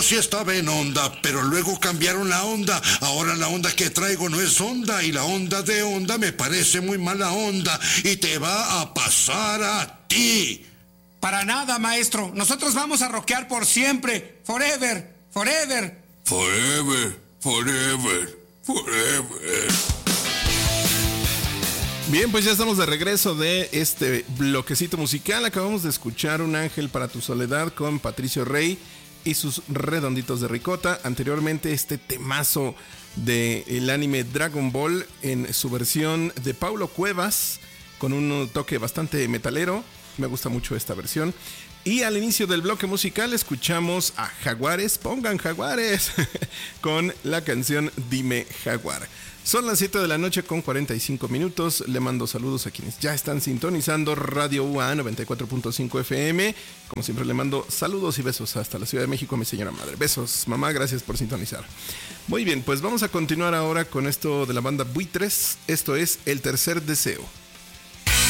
yo sí estaba en onda, pero luego cambiaron la onda. Ahora la onda que traigo no es onda, y la onda de onda me parece muy mala onda, y te va a pasar a ti. Para nada, maestro. Nosotros vamos a rockear por siempre. Forever, forever. Forever, forever, forever. Bien, pues ya estamos de regreso de este bloquecito musical. Acabamos de escuchar Un ángel para tu soledad con Patricio Rey y sus redonditos de ricota. Anteriormente este temazo del anime Dragon Ball en su versión de Paulo Cuevas, con un toque bastante metalero. Me gusta mucho esta versión. Y al inicio del bloque musical escuchamos a Jaguares, pongan Jaguares, con la canción Dime Jaguar. Son las 7 de la noche con 45 minutos. Le mando saludos a quienes ya están sintonizando Radio UA 94.5 FM. Como siempre le mando saludos y besos hasta la Ciudad de México a mi señora madre. Besos, mamá, gracias por sintonizar. Muy bien, pues vamos a continuar ahora con esto de la banda Buitres. Esto es El Tercer Deseo.